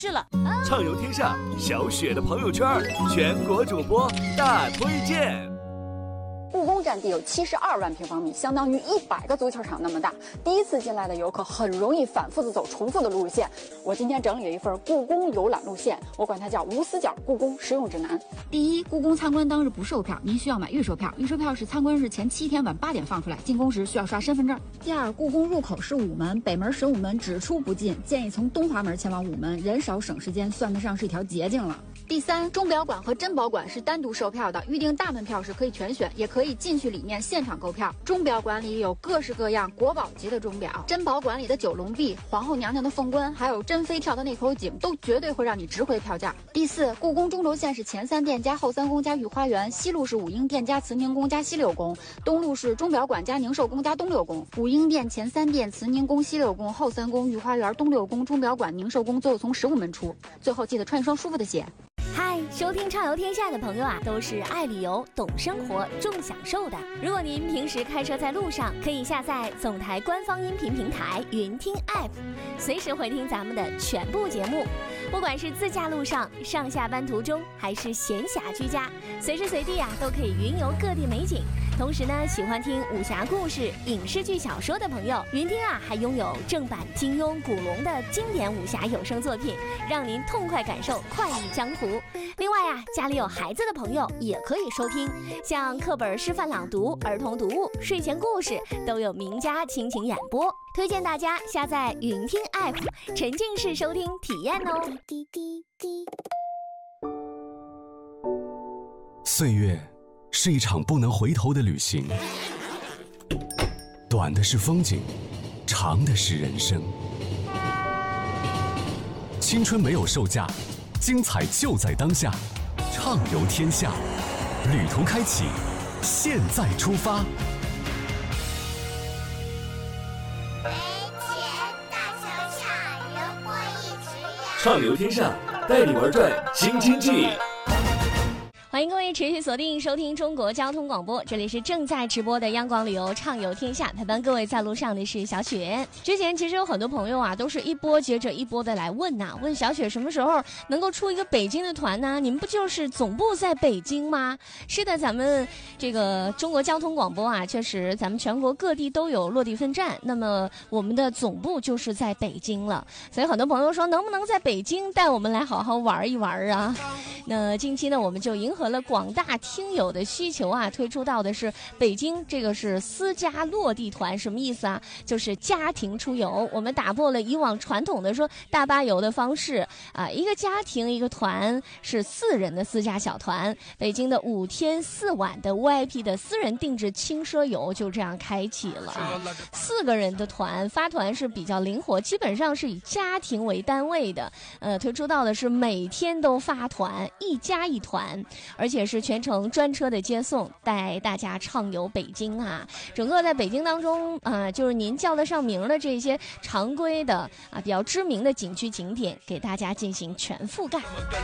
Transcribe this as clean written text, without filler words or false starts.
是了， 畅游天下，小雪的朋友圈，全国主播大推荐。 故宫占地有72万平方米，相当于100个足球场那么大。第一次进来的游客很容易反复的走重复的路线。我今天整理了一份故宫游览路线，我管它叫无死角故宫实用指南。 第一，故宫参观当日不售票，您需要买预售票。预售票是参观日前7天晚8点放出来，进宫时需要刷身份证。第二，故宫入口是午门，北门15门只出不进，建议从东华门前往午门，人少省时间，算得上是一条捷径了。第三，钟表馆和珍宝馆是单独售票的，预订大门票时可以全选，也可以进去里面现场购票。钟表馆里有各式各样国宝级的钟表，珍宝馆里的九龙壁、皇后娘娘的凤冠，还有珍妃跳的那口井，都绝对会让你值回票价。第四，故宫钟轴线是前3殿加后3宫加御花园，西路是武英殿加慈宁宫加西六宫，东路是钟表馆加宁寿宫加东六宫。武英殿前3殿、慈宁宫、西六宫，后3宫、御花园、东六宫、钟表馆、宁寿宫最后从15门出。最后记得穿一双舒服的鞋。 嗨，收听畅游天下的朋友啊，都是爱旅游、懂生活、重享受的。如果您平时开车在路上，可以下载总台官方音频平台云听 App， 随时回听咱们的全部节目。不管是自驾路上、上下班途中，还是闲暇居家，随时随地啊都可以云游各地美景。同时呢，喜欢听武侠故事、影视剧小说的朋友，云听啊还拥有正版金庸、古龙的经典武侠有声作品，让您痛快感受快意江湖。另外啊，家里有孩子的朋友也可以收听，像课本示范朗读、儿童读物、睡前故事都有名家倾情演播，推荐大家下载云听 App， 沉浸式收听体验哦。 岁月是一场不能回头的旅行，短的是风景，长的是人生。青春没有售价，精彩就在当下，畅游天下，旅途开启，现在出发。 畅游天下，带你玩转新经济。 欢迎各位持续锁定收听中国交通广播，这里是正在直播的央广旅游畅游天下，陪伴各位在路上的是小雪。之前其实有很多朋友啊，都是一波接着一波的来问呐，问小雪什么时候能够出一个北京的团呢？你们不就是总部在北京吗？是的，咱们这个中国交通广播啊，确实咱们全国各地都有落地分站，那么我们的总部就是在北京了。所以很多朋友说，能不能在北京带我们来好好玩一玩啊？那近期呢，我们就迎合了广大听友的需求啊，推出到的是北京这个是私家落地团。什么意思啊？就是家庭出游，我们打破了以往传统的说大巴游的方式啊，一个家庭一个团是4人的私家小团。北京的5天4晚的 VIP 的私人定制轻奢游就这样开启了啊。4个人的团发团是比较灵活，基本上是以家庭为单位的。推出到的是每天都发团，1家1团，而且是全程专车的接送，带大家畅游北京啊。整个在北京当中就是您叫得上名的这些常规的比较知名的景区景点，给大家进行全覆盖。